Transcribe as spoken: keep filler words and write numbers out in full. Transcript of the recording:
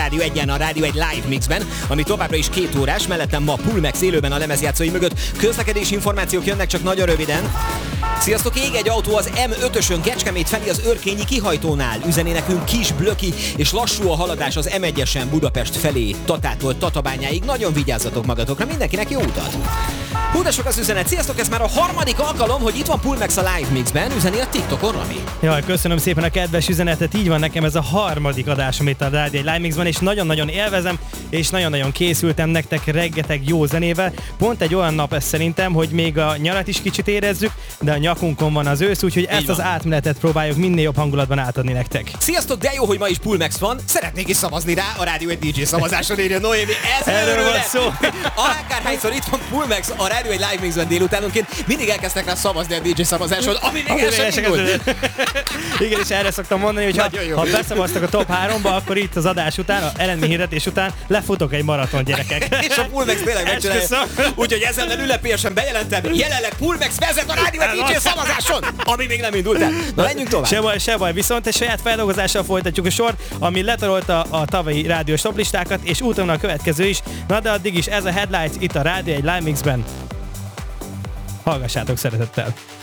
Rádió egyen, a Rádió egy live mixben, ami továbbra is két órás, mellettem ma Pulmex élőben a lemezjátszói mögött. Közlekedési információk jönnek, csak nagyon röviden. Sziasztok, ég egy autó az em ötösön Kecskemét felé az Örkényi kihajtónál. Üzeni nekünk Kis Blöki, és lassú a haladás az em egyesen Budapest felé, Tatától Tatabányáig. Nagyon vigyázzatok magatokra, mindenkinek jó utat! Hú, de sok az üzenet. Sziasztok, ez már a harmadik alkalom, hogy itt van Pulmex a live mixben, üzeni a TikTokon, Rami. Jaj, köszönöm szépen a kedves üzenetet, így van, nekem ez a harmadik adásom itt a Rádió egy live mixben, és nagyon-nagyon élvezem, és nagyon-nagyon készültem nektek rengeteg jó zenével. Pont egy olyan nap ez szerintem, hogy még a nyarat is kicsit érezzük, de a nyakunkon van az ősz, úgyhogy ezt az átmenetet próbáljuk minél jobb hangulatban átadni nektek. Sziasztok, de jó, hogy ma is Pulmex van. Szeretnék is szavazni rá, a Rádió egy dé dzsé szavazáson írja Noémi. Ez erről van szó. Akárhányszor itt van Pulmex a Rádió egy live mixben délutánonként, mindig elkezdtek rá szavazni a dé dzsé szavazáson, ami még el sem indult. Igen, és erre szoktam mondani, hogy ha, ha beszavaztak a top háromba, akkor itt az adás után, a eredményhirdetés után lefutok egy maraton, gyerekek. És a Pulmex tényleg megcsinálja. Úgyhogy ezzel ünnepélyesen bejelentem, jelenleg Pulmex vezet a Rádió egy dé dzsé szavazáson, ami még nem indult el. Na, menjünk tovább. Se baj, se baj, viszont egy saját feldolgozással folytatjuk a sort, ami letarolta a tavalyi rádiós toplistákat, és úton a következő is. Na de addig is ez a Headlights itt a Rádió egy live mixben. Hallgassátok szeretettel.